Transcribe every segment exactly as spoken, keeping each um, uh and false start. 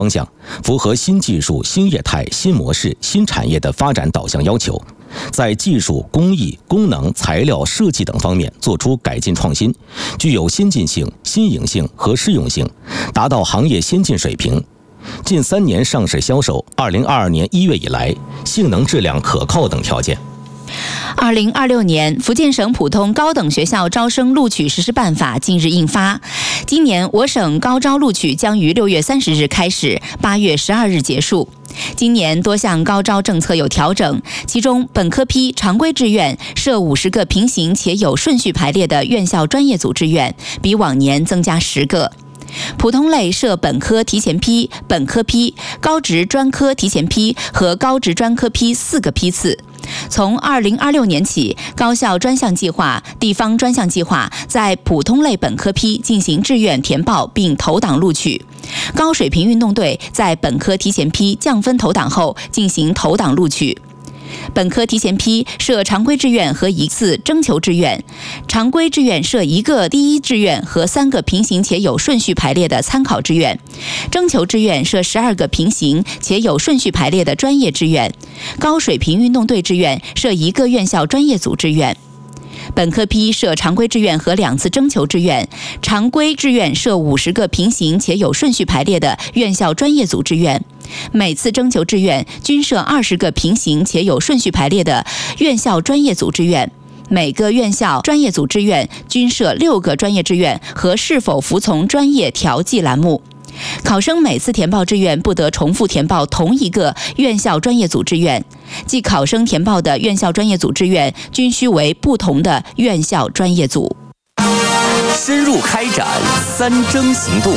方向，符合新技术、新业态、新模式、新产业的发展导向要求，在技术、工艺、功能、材料、设计等方面做出改进创新，具有先进性、新颖性和适用性，达到行业先进水平。近三年上市销售，二零二二年一月以来，性能、质量可靠等条件。 二零二六年福建省普通高等学校招生录取实施办法近日印发。今年我省高招录取将于六月三十日开始，八月十二日结束。今年多项高招政策有调整，其中本科批常规志愿设五十个平行且有顺序排列的院校专业组志愿，比往年增加十个。普通类设本科提前批、本科批、高职专科提前批和高职专科批四个批次。从二零二六年起，高校专项计划、地方专项计划在普通类本科批进行志愿填报并投档录取。高水平运动队在本科提前批降分投档后进行投档录取。本科提前批设常规志愿和一次征求志愿，常规志愿设一个第一志愿和三个平行且有顺序排列的参考志愿，征求志愿设十二个平行且有顺序排列的专业志愿，高水平运动队志愿设一个院校专业组志愿。本科批设常规志愿和两次征求志愿，常规志愿设五十个平行且有顺序排列的院校专业组志愿，每次征求志愿均设二十个平行且有顺序排列的院校专业组志愿，每个院校专业组志愿均设六个专业志愿和是否服从专业调剂栏目。考生每次填报志愿不得重复填报同一个院校专业组志愿，即考生填报的院校专业组志愿均需为不同的院校专业组。 深入开展三征行动。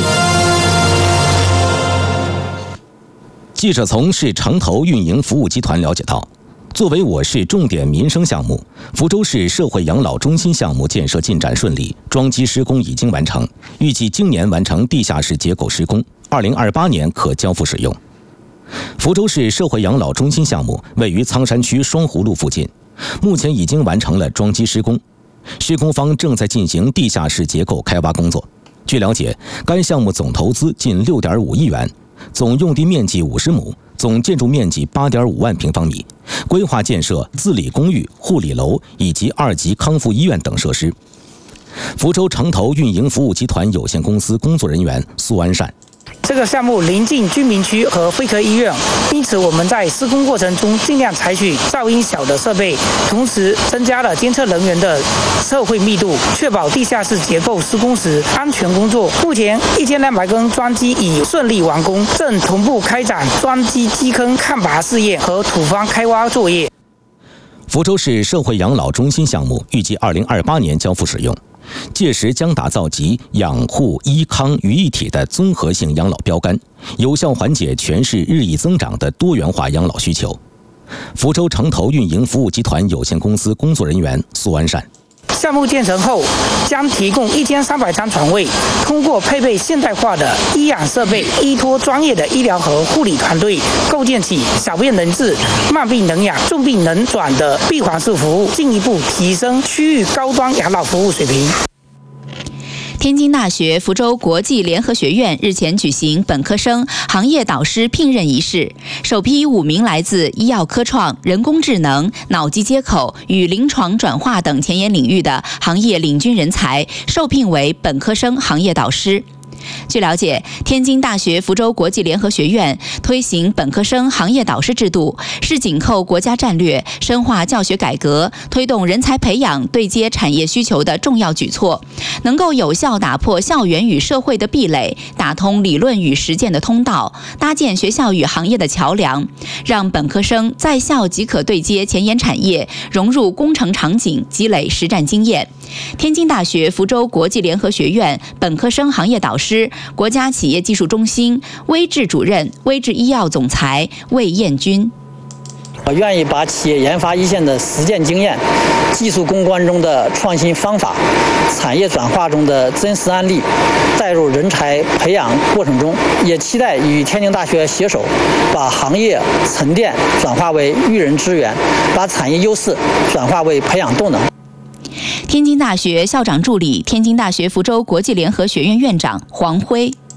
记者从市城投运营服务集团了解到，作为我市重点民生项目，福州市社会养老中心项目建设进展顺利，桩基施工已经完成，预计今年完成地下室结构施工，二零二八年可交付使用。福州市社会养老中心项目位于苍山区双湖路附近，目前已经完成了桩基施工，施工方正在进行地下室结构开挖工作。据了解，该项目总投资近六点五亿元，总用地面积五十亩，总建筑面积八点五万平方米，规划建设自理公寓、护理楼以及二级康复医院等设施。福州城投运营服务集团有限公司工作人员苏安善。 这个项目临近居民区和非科医院，因此我们在施工过程中尽量采取噪音小的设备，同时增加了监测人员的社会密度，确保地下室结构施工时安全工作。目前一千两百根桩基已顺利完工，正同步开展桩基基坑看拔试验和土方开挖作业。 福州市社会养老中心项目预计二零二八年交付使用。届时将打造集养护医康于一体的综合性养老标杆，有效缓解全市日益增长的多元化养老需求。福州城投运营服务集团有限公司工作人员苏安善。 项目建成后，将提供一千三百张床位，通过配备现代化的医养设备，依托专业的医疗和护理团队，构建起小病能治、慢病能养、重病能转的闭环式服务，进一步提升区域高端养老服务水平。 天津大学福州国际联合学院日前举行本科生行业导师聘任仪式，首批五名来自医药科创、人工智能、脑机接口与临床转化等前沿领域的行业领军人才受聘为本科生行业导师。据了解，天津大学福州国际联合学院推行本科生行业导师制度，是紧扣国家战略、深化教学改革、推动人才培养对接产业需求的重要举措，能够有效打破校园与社会的壁垒，打通理论与实践的通道，搭建学校与行业的桥梁，让本科生在校即可对接前沿产业，融入工程场景，积累实战经验。天津大学福州国际联合学院本科生行业导师、国家企业技术中心微智主任、微智医药总裁魏彦军。 我愿意把企业研发一线的实践经验、技术攻关中的创新方法、产业转化中的真实案例带入人才培养过程中，也期待与天津大学携手，把行业沉淀转化为育人资源，把产业优势转化为培养动能。 天津大学校长助理、天津大学福州国际联合学院院长黄辉。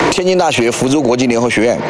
天津大学福州国际联合学院。